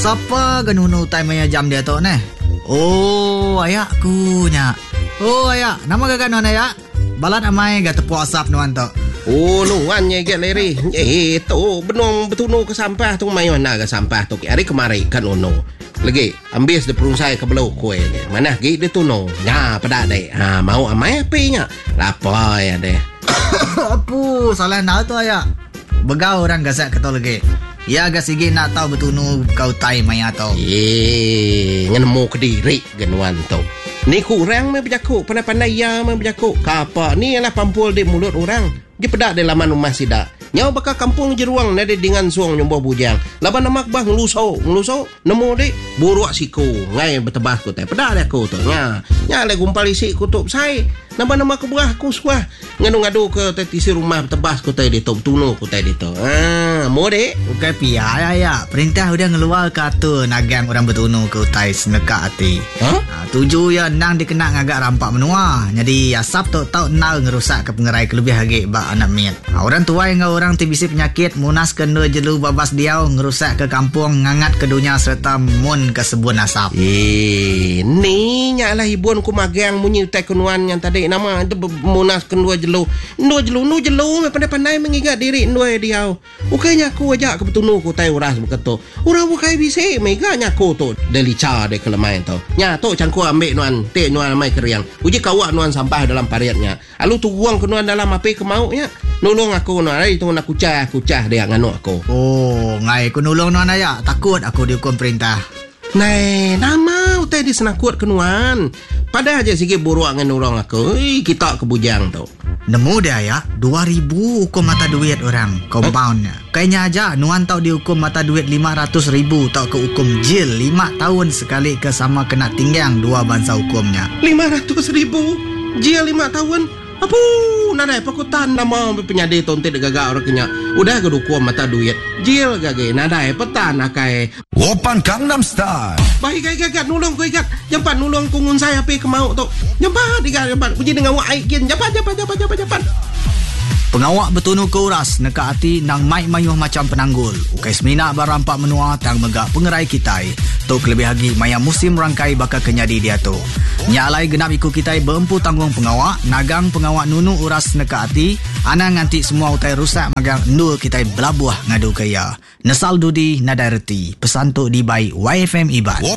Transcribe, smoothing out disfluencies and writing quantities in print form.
Siapa genunu time maya jam dia tu ne? Oh, ayakku nya. Oh, ayak. Nama gak non ayak? Balat amai gak tepuk asap nuan tu. Oh, nuan nya get leri. Tu benong betunu ke sampah tu mai mana ke sampah tu. Hari kemari kan ono. Lagi ambil de perungsai ke belau kue ni. Mana gi de tuno. Nya pada dek. Ha mau amai api nya. Lapar ya deh. Apa salah nak tu ayak? Begau orang gasak kata lagi. Ya agak sigi nak tahu betunu kau tai maya tau. Ngenemu ke diri genuan tu. Ni kurang me berjakuk, pandai-pandai ya me berjakuk. Kapa ni ialah pampul di mulut orang. Dia pedak di laman rumah sidak. Nyau bakal kampung jeruang nade dengan suang nyombo bujang. Laban namak bah ngeluso nemu dek buruak siku ngai bertebah ku teh pedak dia ku tu nya le gumpal isi kutup sai nambah nama ke buah ku suah ngadu-ngadu ke tetisi rumah bertebah ku teh di top tunu ku teh di tu mau dek bukan pia ya perintah udah ngeluar kata nagang orang bertunu ke utai seneka hati tuju ya nang dikena ngagak rampak menua jadi asap tu tau nal ngerusak ke pengerai kelebih hagi bak anak miat orang tua yang orang tibisi penyakit munas kena jelu babas diau ngerusak ke kampung ngangat ke dunia serta mun ke sebun asap. Ni nyalah hibun ku magang munyi utai kenuan yang tadi nama munas kendua jelu me pandai-pandai mengingat diri ndua diau. Ukainya aku ajak ke betunu ku tai uras beketo. Urang bukai bisi meganya ku tu delica de kelemai tu. Nya tu cangku ambil nuan te nuan mai keriang. Uji kawak nuan sampah dalam pariatnya. Alu tu buang ke nuan dalam api ke mau nya. Nolong aku nuan ai tu nak kucah dia nganu aku. Oh, ngai ku nolong nuan aya. Takut aku dihukum perintah. Nai, nama utai di senakut kenuan. Pada aja sikit buruak dengan orang aku. Kita ke bujang tu. Nemu dia ya, 2,000 hukum mata duit orang. Compoundnya. Kayaknya aja nuan tau dihukum mata duit 500,000 tau ke hukum jil 5 tahun sekali ke sama kena tinggang 2 bangsa hukumnya. 500,000? Jil 5 tahun? Apa? Nadai pakutan nama penyadi tonte gagak orang kenya. Udah kedukuam mata duit. Jil gage nadai petan akai. Open Gangnam Style. Baik gagak nulung ku ikat. Jampan nulung kungun saya api ke mau tu. Jampan jampan. Puji dengan wak aikin. Jampan. Pengawak betunu ke uras neka hati nang mai mayuh macam penanggul. Ukai semina barampak menua tang megak pengerai kitai. Tu kelebih lagi maya musim rangkai bakal kenyadi dia tu. Nyalai genap iku kitai berempu tanggung pengawak. Nagang pengawak nunu uras neka hati. Ana nganti semua utai rusak magang endul kitai belabuah ngadu kaya. Nesal dudi nadai reti. Pesan tu dibai YFM Ibat.